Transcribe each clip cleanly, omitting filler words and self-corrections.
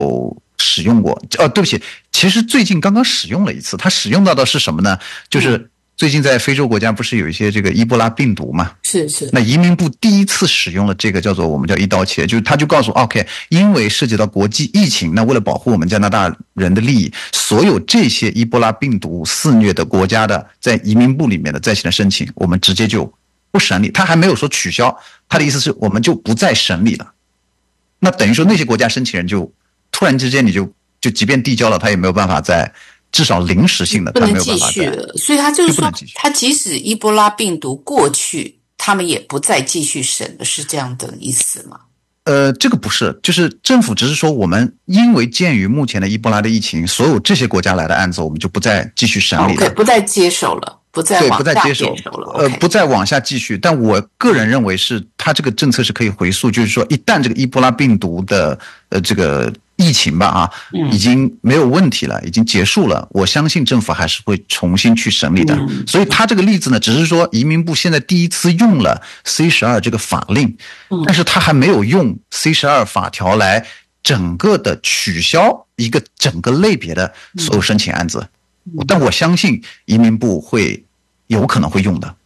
使用过。对不起，其实最近刚刚使用了一次。它使用到的是什么呢？就是最近在非洲国家不是有一些这个伊波拉病毒嘛？ 是。 那移民部第一次使用了这个我们叫一刀切，就是他就告诉 OK， 因为涉及到国际疫情，那为了保护我们加拿大人的利益，所有这些伊波拉病毒肆虐的国家的在移民部里面的在线的申请，我们直接就不审理。他还没有说取消，他的意思是我们就不再审理了。那等于说那些国家申请人就突然之间你就即便递交了，他也没有办法再至少临时性的他没有办法再不能继续了。所以他就是说，他即使伊波拉病毒过去，他们也不再继续审了，是这样的意思吗？ 这个不是，就是政府只是说我们因为鉴于目前的伊波拉的疫情，所有这些国家来的案子我们就不再继续审理了， 不再接手了，不再接手了， 不再往下继续。但我个人认为是它这个政策是可以回溯，就是说一旦这个伊波拉病毒的这个疫情吧已经没有问题了，已经结束了，我相信政府还是会重新去审理的。所以他这个例子呢，只是说移民部现在第一次用了 C12 这个法令，但是他还没有用 C12 法条来整个的取消一个整个类别的所有申请案子。但我相信移民部有可能会用的。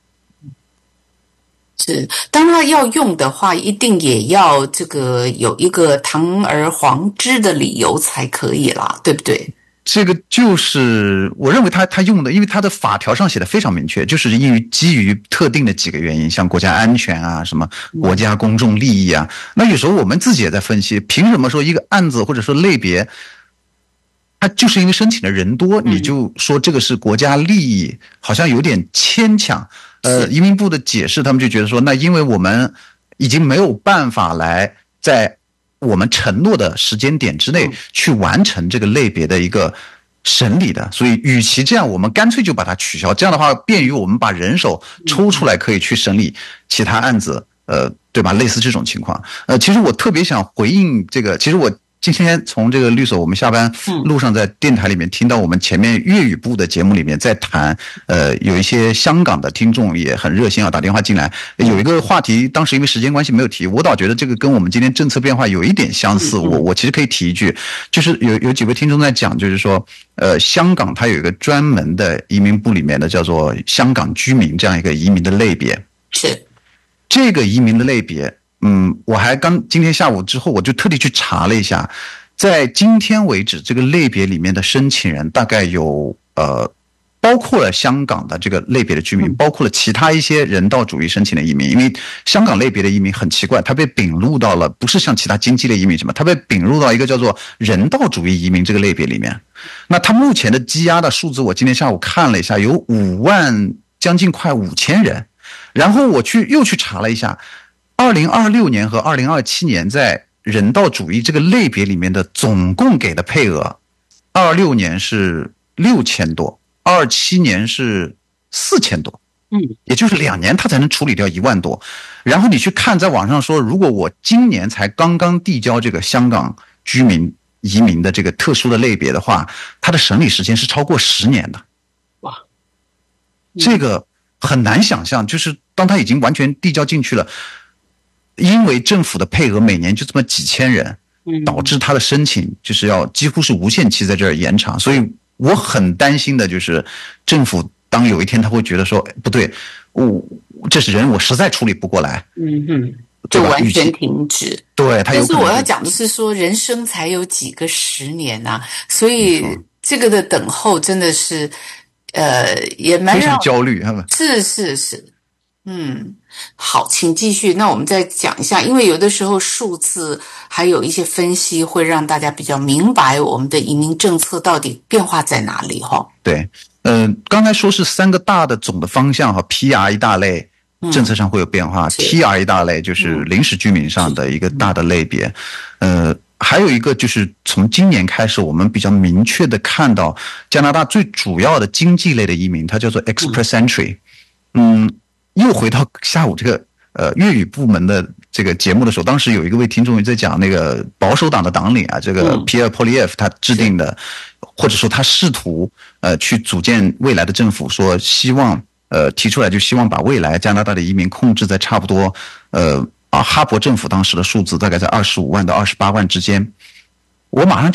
是，当他要用的话，一定也要这个有一个堂而皇之的理由才可以啦，对不对？ 这个就是我认为他用的，因为他的法条上写的非常明确，就是基于特定的几个原因，像国家安全啊，什么国家公众利益啊。那有时候我们自己也在分析，凭什么说一个案子或者说类别，他就是因为申请的人多，你就说这个是国家利益，好像有点牵强。移民部的解释，他们就觉得说，那因为我们已经没有办法来在我们承诺的时间点之内去完成这个类别的一个审理的，所以与其这样，我们干脆就把它取消。这样的话，便于我们把人手抽出来，可以去审理其他案子，对吧？类似这种情况。其实我特别想回应这个，其实我今天从这个律所，我们下班路上在电台里面听到我们前面粤语部的节目里面在谈，有一些香港的听众也很热心打电话进来，有一个话题，当时因为时间关系没有提，我倒觉得这个跟我们今天政策变化有一点相似，我其实可以提一句，就是有几位听众在讲，就是说，香港它有一个专门的移民部里面的叫做香港居民这样一个移民的类别， 是这个移民的类别。我还今天下午之后，我就特地去查了一下，在今天为止，这个类别里面的申请人大概有包括了香港的这个类别的居民，包括了其他一些人道主义申请的移民。因为香港类别的移民很奇怪，它被并入到了不是像其他经济类移民什么，它被并入到一个叫做人道主义移民这个类别里面。那它目前的积压的数字，我今天下午看了一下，有5万，将近快5000人。然后我又去查了一下。2026年和2027年在人道主义这个类别里面的总共给的配额，26年是6000多，27年是4000多，也就是2年他才能处理掉1万多。然后你去看在网上说，如果我今年才刚刚递交这个香港居民移民的这个特殊的类别的话，他的审理时间是超过10年的。 哇， 这个很难想象，就是当他已经完全递交进去了，因为政府的配额每年就这么几千人，导致他的申请就是要几乎是无限期在这儿延长。所以我很担心的就是政府当有一天他会觉得说不对，这是人我实在处理不过来， 就完全停止。 对，他有可能。 但是我要讲的是说，人生才有几个10年啊，所以这个的等候真的是也蛮非常焦虑， 是。好，请继续。那我们再讲一下，因为有的时候数字还有一些分析会让大家比较明白我们的移民政策到底变化在哪里哈。 对，刚才说是3个大的总的方向哈 ，PR 一大类政策上会有变化，TR 一大类就是临时居民上的一个大的类别，还有一个就是从今年开始，我们比较明确的看到加拿大最主要的经济类的移民，它叫做 Express Entry，又回到下午这个粤语部门的这个节目的时候，当时有一位听众在讲那个保守党的党领这个 Pierre Poilievre 他制定的，或者说他试图去组建未来的政府，说希望提出来就希望把未来加拿大的移民控制在差不多哈珀政府当时的数字大概在25万到28万之间。 我马上